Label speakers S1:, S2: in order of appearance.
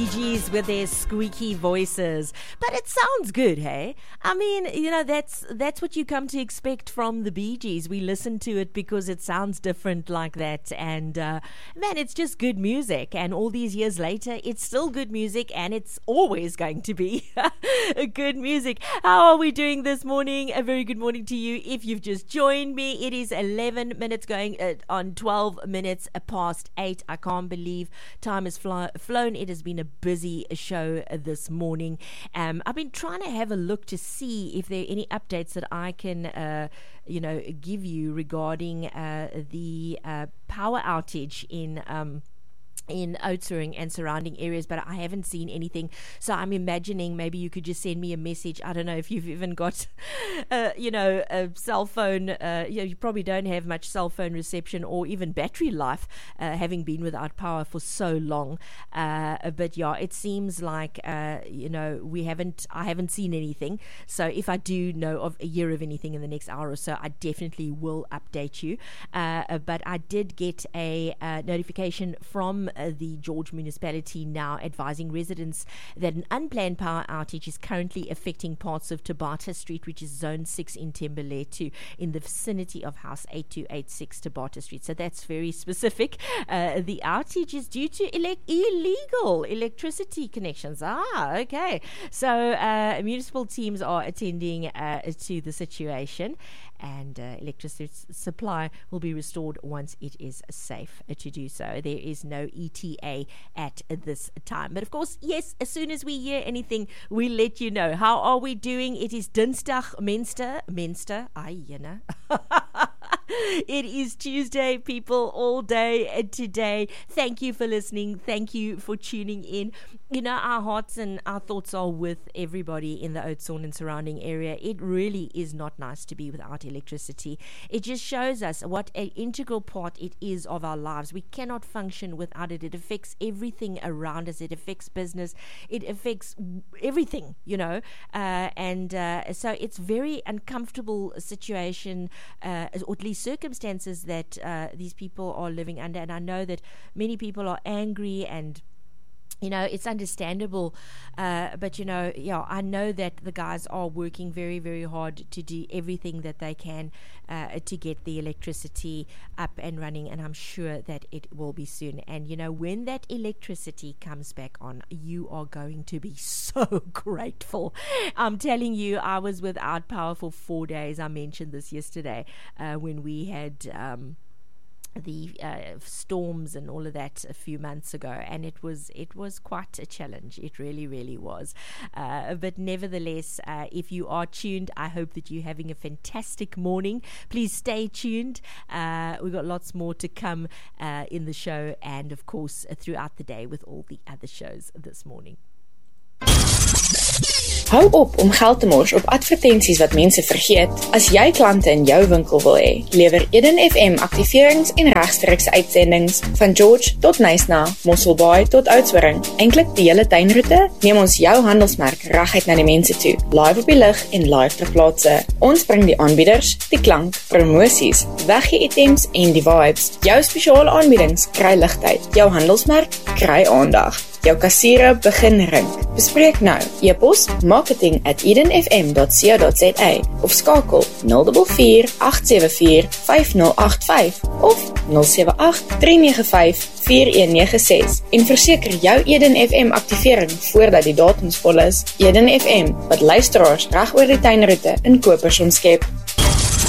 S1: Bee Gees with their squeaky voices. But it sounds good, hey? I mean, that's what you come to expect from the Bee Gees. We listen to it because it sounds different like that. And, man, it's just good music. And all these years later, it's still good music, and it's always going to be good music. How are we doing this morning? A very good morning to you. If you've just joined me, it is 11 minutes going on 12 minutes past 8. I can't believe time has flown. It has been a busy show this morning. I've been trying to have a look to see if there are any updates that I can give you regarding the power outage in Oudtshoorn and surrounding areas, but I haven't seen anything. So I'm imagining maybe you could just send me a message. I don't know if you've even got a cell phone. You probably don't have much cell phone reception or even battery life, having been without power for so long. But yeah, it seems like I haven't seen anything. So if I do know of a year of anything in the next hour or so, I definitely will update you. But I did get a notification from the George municipality now advising residents that an unplanned power outage is currently affecting parts of Tabata Street, which is zone 6 in Thembalethu, in the vicinity of house 8286 Tabata Street. So that's very specific. The outage is due to illegal electricity connections. Okay. So municipal teams are attending to the situation, and electricity supply will be restored once it is safe to do so. There is no ETA at this time. But of course, yes, as soon as we hear anything, we let you know. How are we doing? It is Dinsdag, Menster. It is Tuesday, people, all day today. Thank you for listening. Thank you for tuning in. Our hearts and our thoughts are with everybody in the Oudtshoorn and surrounding area. It really is not nice to be without electricity. It just shows us what an integral part it is of our lives. We cannot function without it. It affects everything around us. It affects business. It affects everything, so it's very uncomfortable situation, or at least circumstances that these people are living under. And I know that many people are angry, and it's understandable, but I know that the guys are working very, very hard to do everything that they can to get the electricity up and running, and I'm sure that it will be soon. And when that electricity comes back on, you are going to be so grateful. I'm telling you, I was without power for 4 days. I mentioned this yesterday when we had the storms and all of that a few months ago, and it was quite a challenge. It really, really was. But nevertheless, if you are tuned, I hope that you're having a fantastic morning. Please stay tuned. We've got lots more to come in the show, and of course throughout the day with all the other shows this morning.
S2: Hou op om geld te mors op advertensies wat mense vergeet. As jy klante in jou winkel wil hê, lewer Eden FM aktiverings en regstreekse uitsendings van George tot Nyasna, Mosselbaai tot Oudtshoorn. Eintlik die hele tuinroete, neem ons jou handelsmerk reguit na die mense toe, live op die lig en live ter plaatse. Ons bring die aanbieders, die klank, promosies, weggee items en die vibes. Jou spesiale aanbiedings kry ligtheid, jou handelsmerk kry aandag. Jou kassiere begin rink. Bespreek nou. E-pos marketing@edenfm.co.za of skakel 044 874 5085 of 078 395 4196 en verseker jou Eden FM aktivering voordat die datums vol is. Eden FM, wat luisteraars reg oor die tuinroete in kopers omskep.